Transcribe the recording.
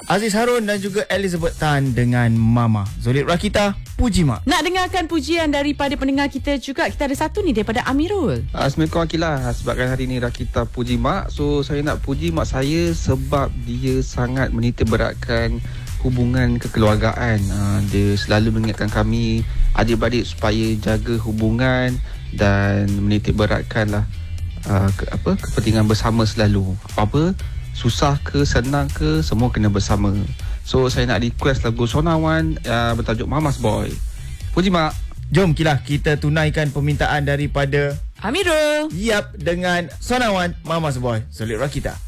Aziz Harun dan juga Elizabeth Tan dengan Mama. Zolid Rakita, Puji Mak. Nak dengarkan pujian daripada pendengar kita juga. Kita ada satu ni daripada Amirul. Assalamualaikum Akilah. Sebabkan hari ni Rakita puji mak, so saya nak puji mak saya sebab dia sangat menitik beratkan hubungan kekeluargaan. Dia selalu mengingatkan kami adik-beradik supaya jaga hubungan dan menitik beratkan lah kepentingan bersama selalu. Apa-apa, susah ke senang ke, semua kena bersama. So saya nak request lagu Sonawan bertajuk Mama's Boy. Puji mak. Jom Kilah, kita tunaikan permintaan daripada Amirul. Yap dengan Sonawan Mama's Boy. Zolid Rakita.